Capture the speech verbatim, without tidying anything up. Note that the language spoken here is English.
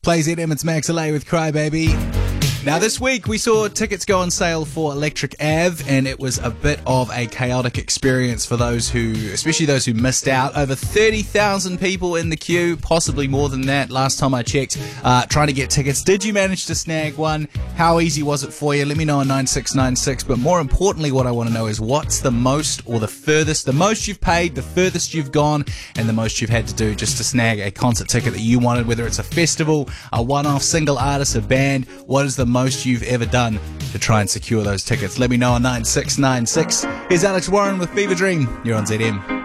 Play Z M, it's Max L A with Crybaby. Now this week we saw tickets go on sale for Electric Ave, and it was a bit of a chaotic experience for those who, especially those who missed out. Over thirty thousand people in the queue, possibly more than that last time I checked, uh, trying to get tickets. Did you manage to snag one? How easy was it for you? Let me know on nine six nine six, but more importantly what I want to know is what's the most or the furthest, the most you've paid, the furthest you've gone, and the most you've had to do just to snag a concert ticket that you wanted, whether it's a festival, a one-off single artist, a band. What is the most you've ever done to try and secure those tickets? Let me know on nine six nine six. Here's Alex Warren with Fever Dream. You're on Z M.